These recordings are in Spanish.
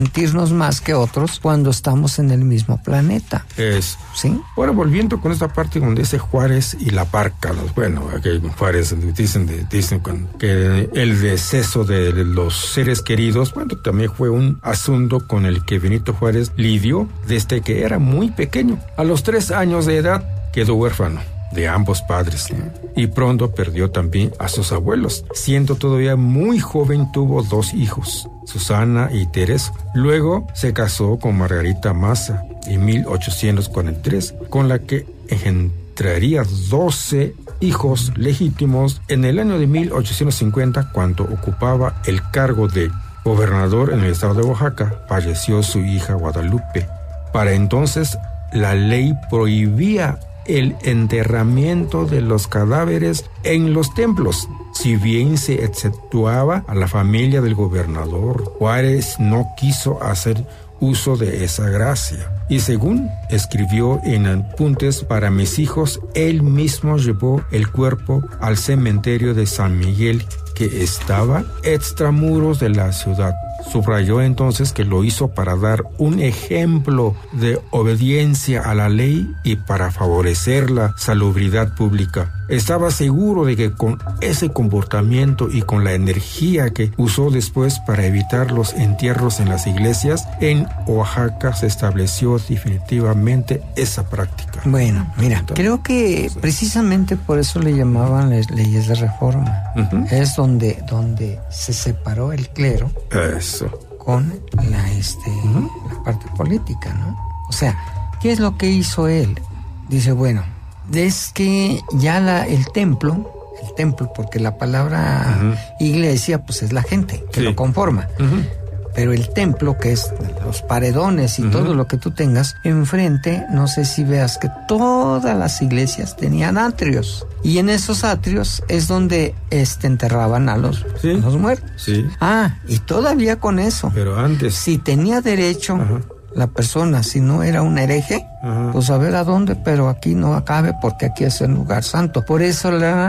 sentirnos más que otros cuando estamos en el mismo planeta. Es. ¿Sí? Ahora, volviendo con esta parte donde dice Juárez y la Barca, bueno, aquí Juárez dicen que el deceso de los seres queridos, bueno, también fue un asunto con el que Benito Juárez lidió desde que era muy pequeño. A los 3 años de edad quedó huérfano de ambos padres y pronto perdió también a sus abuelos. Siendo todavía muy joven tuvo 2 hijos, Susana y Teresa. Luego se casó con Margarita Maza en 1843, con la que engendraría 12 hijos legítimos. En el año de 1850, cuando ocupaba el cargo de gobernador en el estado de Oaxaca, falleció su hija Guadalupe. Para entonces, la ley prohibía el enterramiento de los cadáveres en los templos. Si bien se exceptuaba a la familia del gobernador, Juárez no quiso hacer uso de esa gracia. Y según escribió en Apuntes para mis hijos, él mismo llevó el cuerpo al cementerio de San Miguel, que estaba extramuros de la ciudad. Subrayó entonces que lo hizo para dar un ejemplo de obediencia a la ley y para favorecer la salubridad pública. Estaba seguro de que con ese comportamiento y con la energía que usó después para evitar los entierros en las iglesias, en Oaxaca se estableció definitivamente esa práctica. Bueno, mira, creo que precisamente por eso le llamaban las leyes de reforma. Uh-huh. Es donde se separó el clero. Eso. Con la parte política, ¿no? O sea, ¿qué es lo que hizo él? Dice, bueno, es que ya el templo, porque la palabra iglesia, pues es la gente que lo conforma. Uh-huh. Pero el templo, que es los paredones y todo lo que tú tengas, enfrente, no sé si veas que todas las iglesias tenían atrios. Y en esos atrios es donde enterraban a los muertos. Sí. Y todavía con eso. Pero antes. Si tenía derecho la persona, si no era un hereje, pues a ver a dónde, pero aquí no cabe porque aquí es el lugar santo. Por eso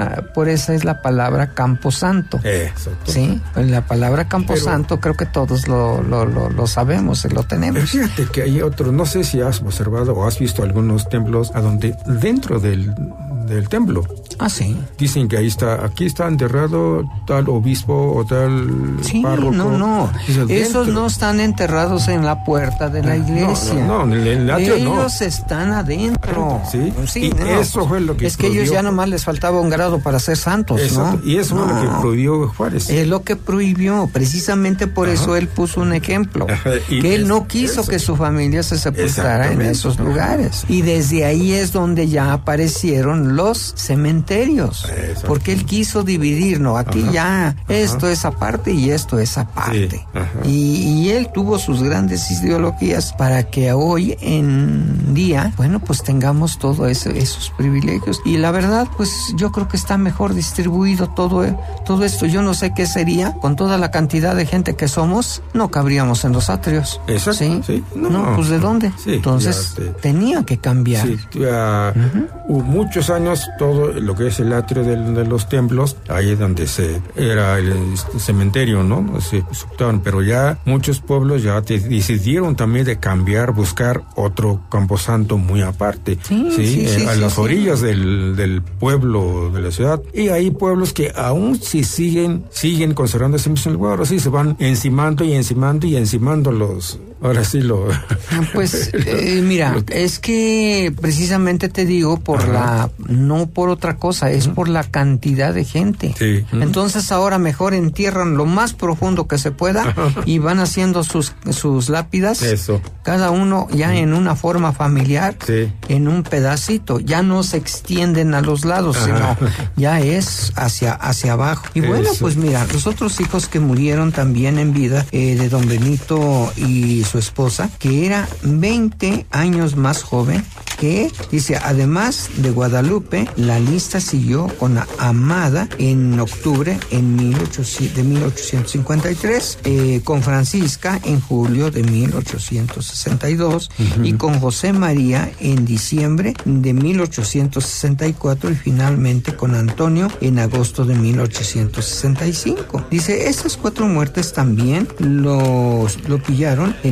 es la palabra Camposanto. Sí, la palabra Camposanto creo que todos lo sabemos y lo tenemos. Fíjate que hay otro, no sé si has observado o has visto algunos templos a donde dentro del templo. Sí. Dicen que aquí está enterrado tal obispo o tal párroco. No. Esos no están enterrados en la puerta de la iglesia. No, en el atrio no. Ellos están adentro. Sí. Eso fue lo que es que ellos ya nomás les faltaba un grado para ser santos, exacto. ¿No? Y eso fue lo que prohibió Juárez. Es lo que prohibió. Precisamente por eso él puso un ejemplo. Que él no quiso que su familia se sepultara en esos lugares. Y desde ahí es donde ya aparecieron los cementerios. Porque él quiso dividir, ¿no? Aquí ya esto es aparte y esto es aparte. Y él tuvo sus grandes ideologías para que hoy en día, bueno, pues tengamos todo esos privilegios. Y la verdad, pues yo creo que está mejor distribuido todo esto. Yo no sé qué sería con toda la cantidad de gente que somos, no cabríamos en los atrios. Exacto. ¿Sí? No, pues ¿de dónde? Sí, entonces tenía que cambiar. Sí, hubo muchos años todo lo que es el atrio de los templos, ahí es donde era el cementerio, ¿no? Se ocupaban, pero ya muchos pueblos ya decidieron también de cambiar, buscar otro camposanto muy aparte, a las orillas del pueblo, de la ciudad. Y hay pueblos que aún si siguen conservando ese mismo lugar, ahora sí se van encimando los. Ahora sí lo. Pues mira, es que precisamente te digo no por otra cosa, es por la cantidad de gente. Sí. Entonces ahora mejor entierran lo más profundo que se pueda y van haciendo sus lápidas. Eso. Cada uno ya en una forma familiar, en un pedacito. Ya no se extienden a los lados, sino ya es hacia abajo. Y bueno, pues mira, los otros hijos que murieron también en vida, de don Benito y su esposa, que era 20 años más joven que, dice, además de Guadalupe, la lista siguió con Amada en octubre de 1853, con Francisca en julio de 1862 y con José María en diciembre de 1864 y finalmente con Antonio en agosto de 1865. Dice, estas 4 muertes también lo pillaron en